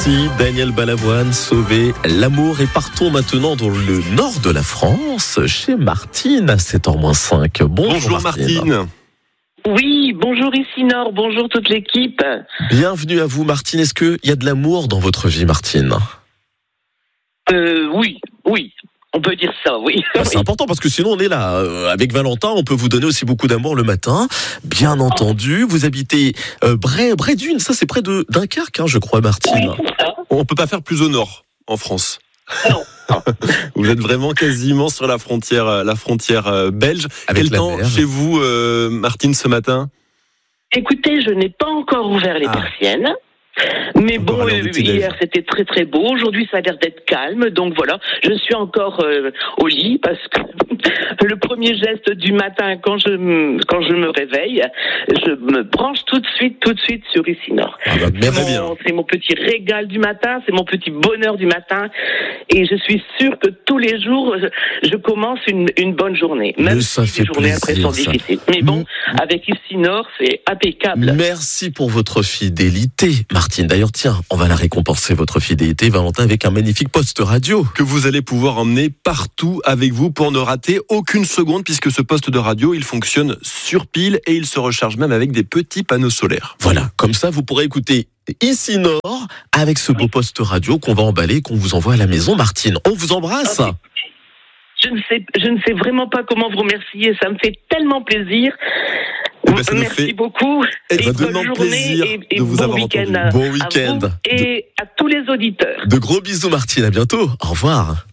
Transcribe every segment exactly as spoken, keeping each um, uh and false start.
Si Daniel Balavoine sauvait l'amour et partons maintenant dans le nord de la France chez Martine à sept heures moins cinq. Bonjour, Bonjour Martine. Martine. Oui, bonjour ici Nord, bonjour toute l'équipe. Bienvenue à vous Martine. Est-ce qu'il y a de l'amour dans votre vie Martine ? Euh, oui, oui, on peut dire ça, oui. Ah, c'est important parce que sinon on est là. Euh, avec Valentin, on peut vous donner aussi beaucoup d'amour le matin. Bien entendu, vous habitez euh, Bray, Bray-Dunes, ça c'est près de Dunkerque, hein, je crois Martine. Oui, c'est ça. On peut pas faire plus au nord en France. Non. Vous êtes vraiment quasiment sur la frontière, la frontière belge. Avec Quel la temps mer. chez vous, euh, Martine, ce matin ? Écoutez, je n'ai pas encore ouvert les Ah. persiennes. Mais Encore bon, à l'heure euh, du petit-déj. hier c'était très très beau. Aujourd'hui ça a l'air d'être calme. Donc voilà, je suis encore euh, au lit parce que le premier geste du matin quand je m- quand je me réveille, je me branche tout de suite tout de suite sur Ici Nord. Ah bah, C'est merci. mon, c'est mon petit régal du matin, c'est mon petit bonheur du matin. Et je suis sûre que tous les jours, je, je commence une, une bonne journée. Même Mais ça si fait les journées après plaisir, sont ça. difficiles. Mais bon, avec Ici Nord, c'est impeccable. Merci pour votre fidélité, Martine. D'ailleurs, tiens, on va la récompenser, votre fidélité, Valentin, avec un magnifique poste radio. Que vous allez pouvoir emmener partout avec vous pour ne rater aucune seconde, puisque ce poste de radio, il fonctionne sur pile et il se recharge même avec des petits panneaux solaires. Voilà, comme ça, vous pourrez écouter Ici Nord avec ce beau poste radio qu'on va emballer, qu'on vous envoie à la maison, Martine. On vous embrasse. Ok. Je ne sais, je ne sais vraiment pas comment vous remercier. Ça me fait tellement plaisir. Eh ben, ça nous Merci fait beaucoup. extrêmement bonne plaisir journée et, et de vous bon avoir week-end entendu. à- Bon à week-end. vous et à tous les auditeurs. De gros bisous, Martine. À bientôt. Au revoir.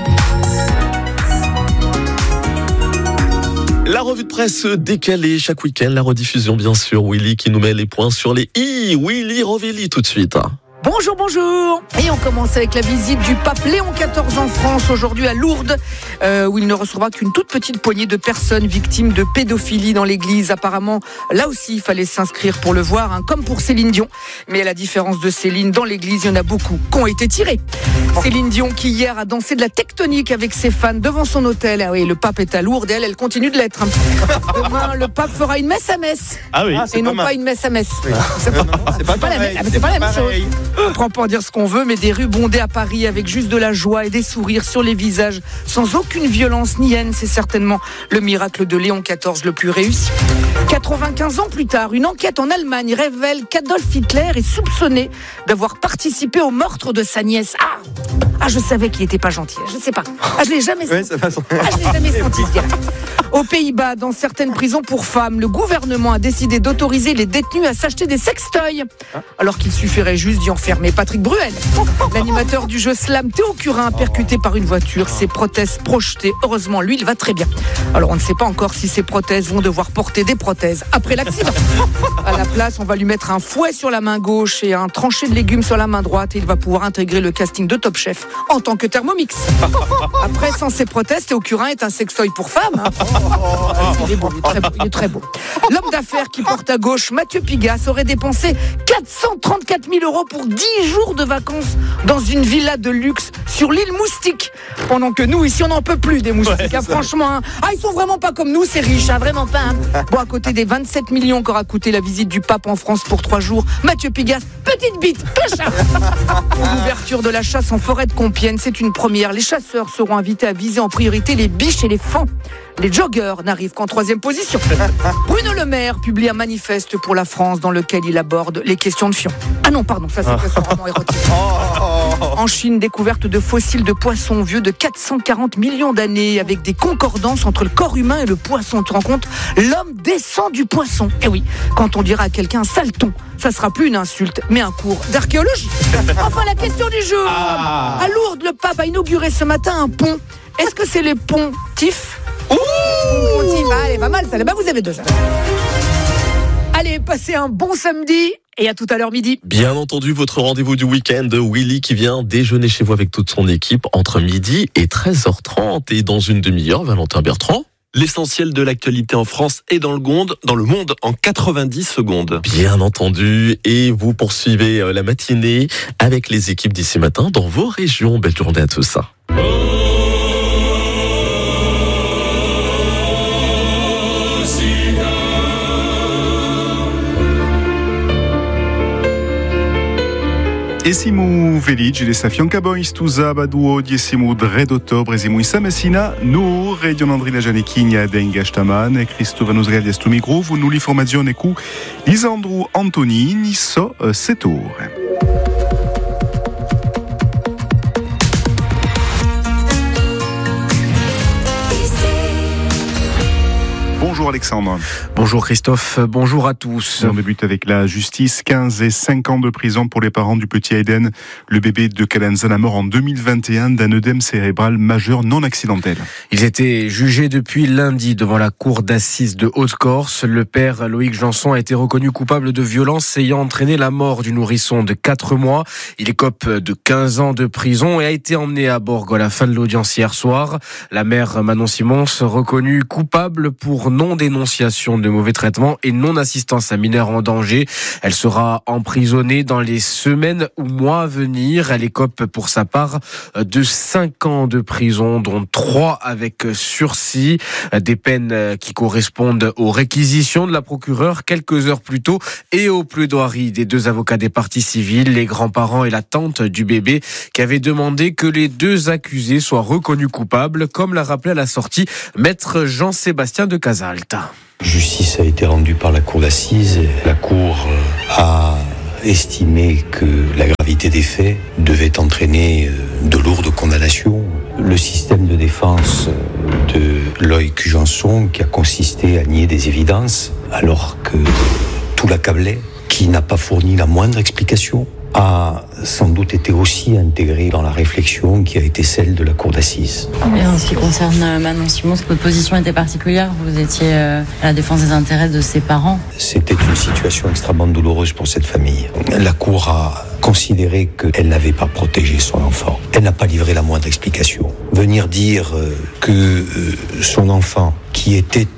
La revue de presse décalée chaque week-end, la rediffusion bien sûr. Willy qui nous met les points sur les i. Willy Rovelli tout de suite. Bonjour, bonjour. Et on commence avec la visite du pape Léon quatorze en France, aujourd'hui à Lourdes, euh, où il ne recevra qu'une toute petite poignée de personnes victimes de pédophilie dans l'église. Apparemment, là aussi, il fallait s'inscrire pour le voir, hein, comme pour Céline Dion. Mais à la différence de Céline, dans l'église, il y en a beaucoup qui ont été tirés. Céline Dion qui hier a dansé de la tectonique avec ses fans devant son hôtel. Ah oui, le pape est à Lourdes et elle, elle continue de l'être. Demain, le pape fera une messe à messe. Ah oui, Et non pas une messe à messe. C'est pas, c'est pas pas la pareil, même, c'est pas la même chose. pareil. On prend pas dire ce qu'on veut, mais des rues bondées à Paris avec juste de la joie et des sourires sur les visages, sans aucune violence ni haine. C'est certainement le miracle de Léon quatorze le plus réussi. quatre-vingt-quinze ans plus tard, une enquête en Allemagne révèle qu'Adolf Hitler est soupçonné d'avoir participé au meurtre de sa nièce. Ah, ah je savais qu'il était pas gentil. Je sais pas. Ah, je l'ai jamais Ouais, senti. ça façon. Ah, je l'ai jamais senti ce gars-là. Aux Pays-Bas, dans certaines prisons pour femmes, le gouvernement a décidé d'autoriser les détenus à s'acheter des sextoys, alors qu'il suffirait juste d'y enfermer Patrick Bruel. L'animateur du jeu Slam, Théo Curin, percuté par une voiture, ses prothèses projetées. Heureusement, lui, il va très bien. Alors, on ne sait pas encore si ses prothèses vont devoir porter des prothèses après l'accident. À la place, on va lui mettre un fouet sur la main gauche et un tranché de légumes sur la main droite, et il va pouvoir intégrer le casting de Top Chef en tant que Thermomix. Après, sans ses prothèses, Théo Curin est un sextoy pour femmes. Hein. Il est beau, il est très beau, il est très beau. L'homme d'affaires qui porte à gauche, Mathieu Pigasse, aurait dépensé quatre cent trente-quatre mille euros pour dix jours de vacances dans une villa de luxe sur l'île Moustique. Pendant que nous, ici, on n'en peut plus des moustiques. Ouais, hein, franchement, hein. Ah, ils sont vraiment pas comme nous, c'est riche, hein, vraiment pas. Hein. Bon, à côté des vingt-sept millions qu'aura coûté la visite du pape en France pour trois jours, Mathieu Pigasse, petite bite, peu cher. L'ouverture de la chasse en forêt de Compiègne, c'est une première. Les chasseurs seront invités à viser en priorité les biches et les fans. Les joggers n'arrivent qu'en troisième position. Bruno Le Maire publie un manifeste pour la France dans lequel il aborde les questions de fion. Ah non, pardon, ça c'est son roman érotique. En Chine, découverte de fossiles de poissons vieux de quatre cent quarante millions d'années avec des concordances entre le corps humain et le poisson. Tu te rends compte ? L'homme descend du poisson. Et oui, quand on dira à quelqu'un saleton, ça sera plus une insulte, mais un cours d'archéologie. Enfin, la question du jour. Ah. À Lourdes, le pape a inauguré ce matin un pont. Est-ce que c'est les pontifs ? Pontifs, ah, elle est pas mal, ça. Bah, vous avez deux heures. Allez, passez un bon samedi et à tout à l'heure midi. Bien entendu, votre rendez-vous du week-end, Willy qui vient déjeuner chez vous avec toute son équipe entre midi et treize heures trente. Et dans une demi-heure, Valentin Bertrand. L'essentiel de l'actualité en France et dans le monde, dans le monde en quatre-vingt-dix secondes. Bien entendu, et vous poursuivez la matinée avec les équipes d'ici matin dans vos régions. Belle journée à tous. Esimu Village e Safion Cabois tu sabado diesimu dred ottobre esimu in Messina nu Radio Andrina Janechigna d'Engashtaman e Cristo Vanusgal di micro vu nu l'informazione cu Lisandro Antonini so setore. Bonjour Alexandre. Bonjour Christophe, bonjour à tous. On débute avec la justice. quinze et cinq ans de prison pour les parents du petit Aiden, le bébé de Calenzana mort en deux mille vingt et un d'un œdème cérébral majeur non accidentel. Ils étaient jugés depuis lundi devant la cour d'assises de Haute-Corse. Le père Loïc Janson a été reconnu coupable de violence ayant entraîné la mort du nourrisson de quatre mois. Il écope de quinze ans de prison et a été emmené à Borgo à la fin de l'audience hier soir. La mère Manon Simons reconnue coupable pour non-dénonciation de mauvais traitements et non-assistance à mineurs en danger. Elle sera emprisonnée dans les semaines ou mois à venir. Elle écope pour sa part de cinq ans de prison, dont trois avec sursis. Des peines qui correspondent aux réquisitions de la procureure quelques heures plus tôt et aux plaidoiries des deux avocats des parties civiles, les grands-parents et la tante du bébé, qui avaient demandé que les deux accusés soient reconnus coupables, comme l'a rappelé à la sortie maître Jean-Sébastien de Casalte. Justice a été rendue par la cour d'assises. La cour a estimé que la gravité des faits devait entraîner de lourdes condamnations. Le système de défense de Loïc Janson, qui a consisté à nier des évidences alors que tout l'accablait, qui n'a pas fourni la moindre explication, a sans doute été aussi intégré dans la réflexion qui a été celle de la cour d'assises. Et en ce qui concerne Manon Simons, votre position était particulière. Vous étiez à la défense des intérêts de ses parents. C'était une situation extrêmement douloureuse pour cette famille. La cour a considéré qu'elle n'avait pas protégé son enfant. Elle n'a pas livré la moindre explication. Venir dire que son enfant, qui était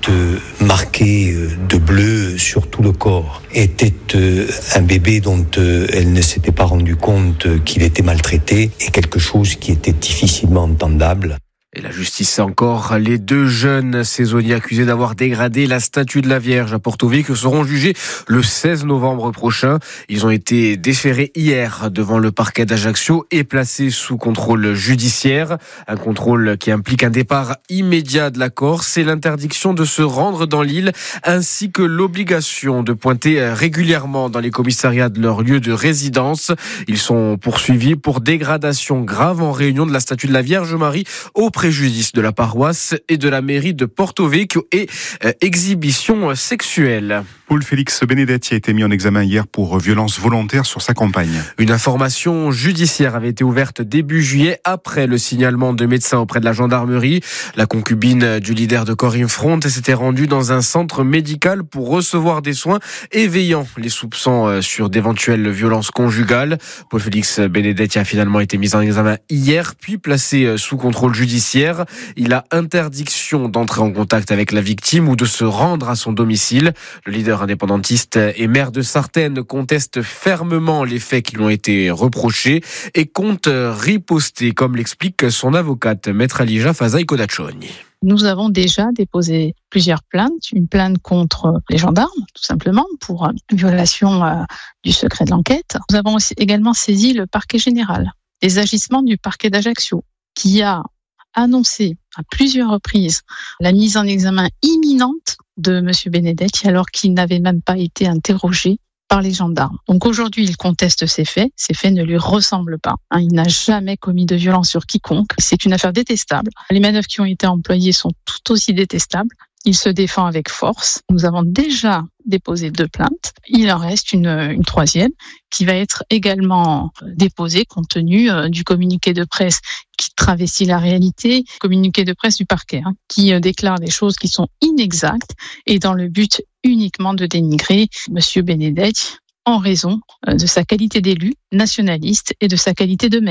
marqué de bleu sur tout le corps, était un bébé dont elle ne s'était pas rendu compte qu'il était maltraité, est quelque chose qui était difficilement entendable. Et la justice encore, les deux jeunes saisonniers accusés d'avoir dégradé la statue de la Vierge à Porto-Vecchio seront jugés le seize novembre prochain. Ils ont été déférés hier devant le parquet d'Ajaccio et placés sous contrôle judiciaire. Un contrôle qui implique un départ immédiat de la Corse et l'interdiction de se rendre dans l'île, ainsi que l'obligation de pointer régulièrement dans les commissariats de leur lieu de résidence. Ils sont poursuivis pour dégradation grave en réunion de la statue de la Vierge Marie au préjudice de la paroisse et de la mairie de Porto-Vecchio et euh, exhibition sexuelle. Paul Félix Benedetti a été mis en examen hier pour violence volontaire sur sa compagne. Une information judiciaire avait été ouverte début juillet après le signalement de médecins auprès de la gendarmerie. La concubine du leader de Corinne Front s'était rendue dans un centre médical pour recevoir des soins éveillant les soupçons sur d'éventuelles violences conjugales. Paul Félix Benedetti a finalement été mis en examen hier puis placé sous contrôle judiciaire. Il a interdiction d'entrer en contact avec la victime ou de se rendre à son domicile. Le leader indépendantiste et maire de Sartène conteste fermement les faits qui lui ont été reprochés et compte riposter, comme l'explique son avocate, maître Alija Fazai Kodachoni. Nous avons déjà déposé plusieurs plaintes, une plainte contre les gendarmes, tout simplement, pour violation euh, du secret de l'enquête. Nous avons aussi également saisi le parquet général, les agissements du parquet d'Ajaccio, qui a annoncé à plusieurs reprises la mise en examen imminente de M. Benedetti alors qu'il n'avait même pas été interrogé par les gendarmes. Donc aujourd'hui, il conteste ces faits. Ces faits ne lui ressemblent pas. Hein, il n'a jamais commis de violence sur quiconque. C'est une affaire détestable. Les manœuvres qui ont été employées sont tout aussi détestables. Il se défend avec force. Nous avons déjà déposé deux plaintes. Il en reste une, une troisième qui va être également déposée compte tenu euh, du communiqué de presse qui travestit la réalité, communiqué de presse du parquet, hein, qui euh, déclare des choses qui sont inexactes et dans le but uniquement de dénigrer M. Benedetti en raison de sa qualité d'élu nationaliste et de sa qualité de maire.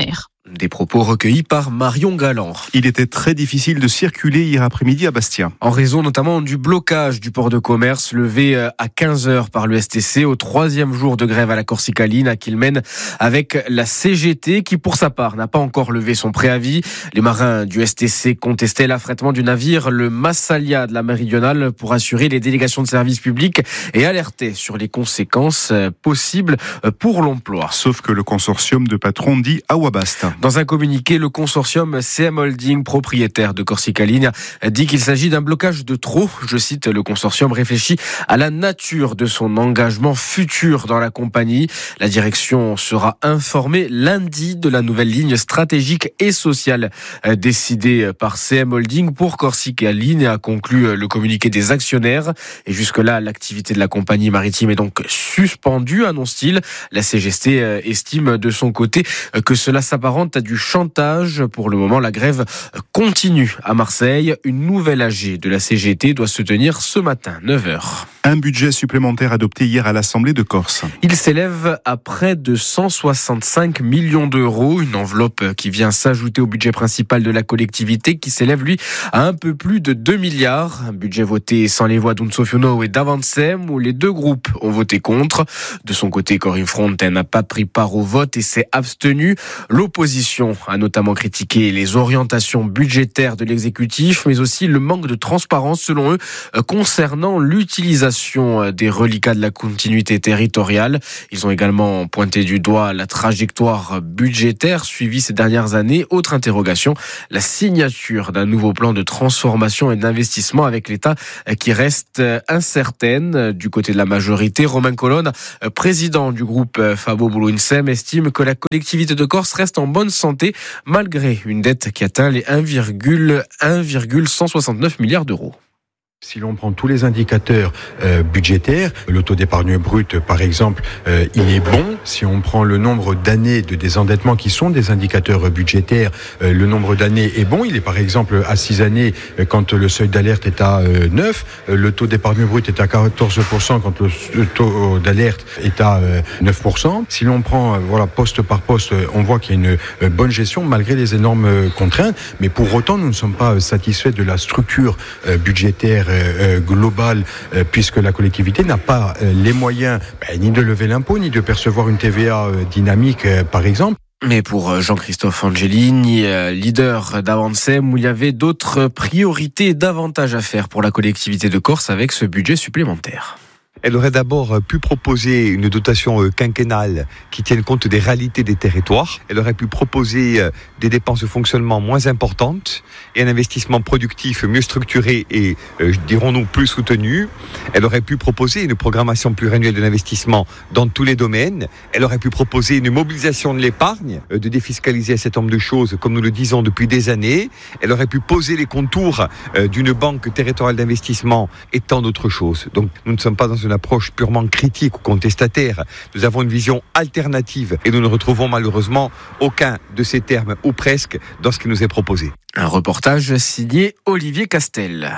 Des propos recueillis par Marion Galland. Il était très difficile de circuler hier après-midi à Bastia. En raison notamment du blocage du port de commerce levé à quinze heures par le S T C au troisième jour de grève à la Corsica Line à Quilmen avec la C G T qui pour sa part n'a pas encore levé son préavis. Les marins du S T C contestaient l'affrètement du navire le Massalia de la Méridionale pour assurer les délégations de service public et alertaient sur les conséquences possibles pour l'emploi. Sauf que le consortium de patrons dit Awabasta. Dans un communiqué, le consortium C M Holding, propriétaire de Corsica Line, dit qu'il s'agit d'un blocage de trop. Je cite, le consortium réfléchit à la nature de son engagement futur dans la compagnie. La direction sera informée lundi de la nouvelle ligne stratégique et sociale décidée par C M Holding pour Corsica Line, a conclu le communiqué des actionnaires. Et jusque-là, l'activité de la compagnie maritime est donc suspendue, annonce-t-il. La C G T estime de son côté que cela s'apparente à du chantage. Pour le moment, la grève continue à Marseille. Une nouvelle A G de la C G T doit se tenir ce matin, neuf heures. Un budget supplémentaire adopté hier à l'Assemblée de Corse. Il s'élève à près de cent soixante-cinq millions d'euros, une enveloppe qui vient s'ajouter au budget principal de la collectivité qui s'élève lui à un peu plus de deux milliards. Un budget voté sans les voix d'Unsofiono et d'Avancem où les deux groupes ont voté contre. De son côté, Corinne Fronten n'a pas pris part au vote et s'est abstenue. L'opposition a notamment critiqué les orientations budgétaires de l'exécutif, mais aussi le manque de transparence, selon eux, concernant l'utilisation des reliquats de la continuité territoriale. Ils ont également pointé du doigt la trajectoire budgétaire suivie ces dernières années. Autre interrogation, la signature d'un nouveau plan de transformation et d'investissement avec l'État qui reste incertaine. Du côté de la majorité, Romain Colonne, président du groupe Fabo Boulouinsem, estime que la collectivité de Corse reste en bonne santé malgré une dette qui atteint les un virgule cent soixante-neuf milliards d'euros. Si l'on prend tous les indicateurs euh, budgétaires, le taux d'épargne brute, par exemple, euh, il est bon. Si on prend le nombre d'années de désendettement qui sont des indicateurs budgétaires, euh, le nombre d'années est bon. Il est par exemple à six années euh, quand le seuil d'alerte est à euh, neuf. Euh, le taux d'épargne brute est à quatorze pour cent quand le, le taux d'alerte est à euh, neuf pour cent. Si l'on prend euh, voilà poste par poste, euh, on voit qu'il y a une euh, bonne gestion malgré les énormes euh, contraintes. Mais pour autant, nous ne sommes pas euh, satisfaits de la structure euh, budgétaire Euh, global, euh, puisque la collectivité n'a pas euh, les moyens ben, ni de lever l'impôt, ni de percevoir une T V A euh, dynamique, euh, par exemple. Mais pour Jean-Christophe Angelini, leader d'Avancem, où il y avait d'autres priorités davantage à faire pour la collectivité de Corse avec ce budget supplémentaire. Elle aurait d'abord pu proposer une dotation quinquennale qui tienne compte des réalités des territoires. Elle aurait pu proposer des dépenses de fonctionnement moins importantes et un investissement productif mieux structuré et, euh, dirons-nous, plus soutenu. Elle aurait pu proposer une programmation pluriannuelle de l'investissement dans tous les domaines. Elle aurait pu proposer une mobilisation de l'épargne, euh, de défiscaliser un certain nombre de choses, comme nous le disons depuis des années. Elle aurait pu poser les contours euh, d'une banque territoriale d'investissement et tant d'autres choses. Donc, nous ne sommes pas dans une approche purement critique ou contestataire. Nous avons une vision alternative et nous ne retrouvons malheureusement aucun de ces termes, ou presque, dans ce qui nous est proposé. Un reportage signé Olivier Castel.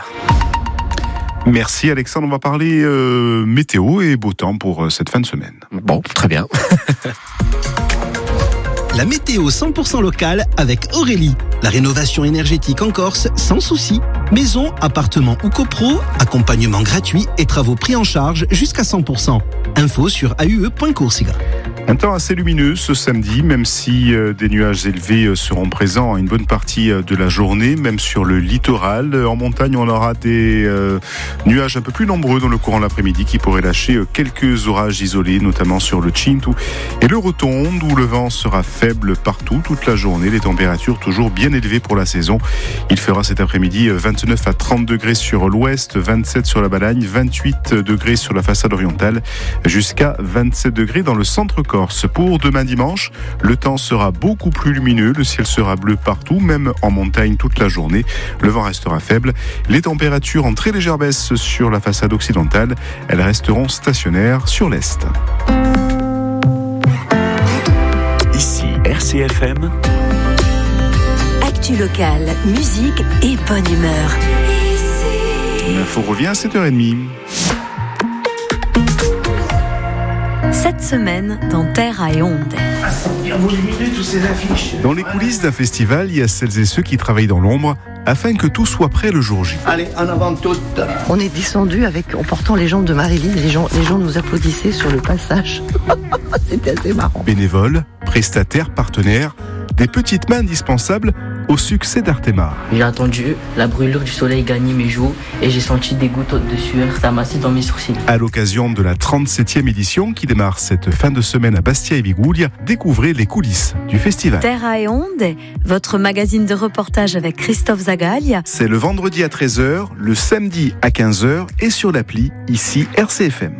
Merci Alexandre, on va parler euh, météo et beau temps pour euh, cette fin de semaine. Bon, très bien. La météo cent pour cent locale avec Aurélie. La rénovation énergétique en Corse sans souci. Maison, appartement ou copro, accompagnement gratuit et travaux pris en charge jusqu'à cent pour cent. Info sur a u e point corsica. Un temps assez lumineux ce samedi, même si euh, des nuages élevés euh, seront présents une bonne partie euh, de la journée, même sur le littoral. En montagne, on aura des euh, nuages un peu plus nombreux dans le courant de l'après-midi qui pourraient lâcher euh, quelques orages isolés, notamment sur le Cinto et le Rotonde, où le vent sera faible partout toute la journée. Les températures toujours bien élevées pour la saison. Il fera cet après-midi vingt-neuf à trente degrés sur l'ouest, vingt-sept sur la Balagne, vingt-huit degrés sur la façade orientale, jusqu'à vingt-sept degrés dans le centre Corse. Pour demain dimanche, le temps sera beaucoup plus lumineux, le ciel sera bleu partout, même en montagne toute la journée. Le vent restera faible. Les températures en très légère baisse sur la façade occidentale. Elles resteront stationnaires sur l'est. Ici R C F M. Actu locale, musique et bonne humeur. L'info revient à sept heures trente. Cette semaine, dans Terra et Onde. Dans les coulisses d'un festival, il y a celles et ceux qui travaillent dans l'ombre afin que tout soit prêt le jour J. Allez, en avant toutes. On est descendu avec, en portant les jambes de Marilyn, les gens, les gens nous applaudissaient sur le passage. C'était assez marrant. Bénévoles, prestataires, partenaires, des petites mains indispensables au succès d'Artemar. J'ai attendu la brûlure du soleil gagner mes joues et j'ai senti des gouttes de sueur s'amasser dans mes sourcils. À l'occasion de la trente-septième édition qui démarre cette fin de semaine à Bastia et Bigoulia, découvrez les coulisses du festival. Terra et Onde, votre magazine de reportage avec Christophe Zagaglia. C'est le vendredi à treize heures, le samedi à quinze heures et sur l'appli, ici R C F M.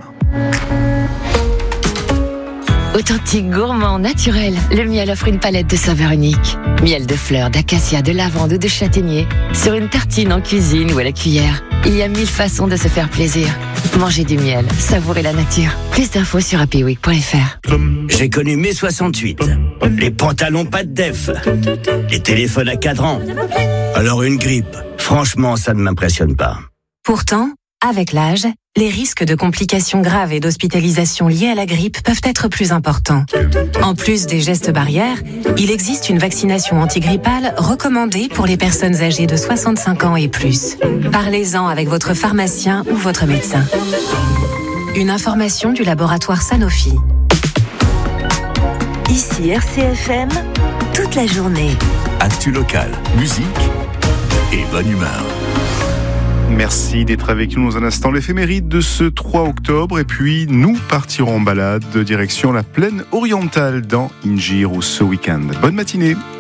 Authentique, gourmand, naturel, le miel offre une palette de saveurs uniques. Miel de fleurs, d'acacia, de lavande ou de châtaignier. Sur une tartine en cuisine ou à la cuillère. Il y a mille façons de se faire plaisir. Mangez du miel, savourez la nature. Plus d'infos sur happy week point f r. J'ai connu mai soixante-huit. Les pantalons pas de def. Les téléphones à cadran. Alors une grippe, franchement, ça ne m'impressionne pas. Pourtant, avec l'âge, les risques de complications graves et d'hospitalisation liées à la grippe peuvent être plus importants. En plus des gestes barrières, il existe une vaccination antigrippale recommandée pour les personnes âgées de soixante-cinq ans et plus. Parlez-en avec votre pharmacien ou votre médecin. Une information du laboratoire Sanofi. Ici R C F M, toute la journée. Actu local, musique et bonne humeur. Merci d'être avec nous dans un instant. L'éphéméride de ce trois octobre. Et puis, nous partirons en balade de direction la plaine orientale dans Ingir ce week-end. Bonne matinée.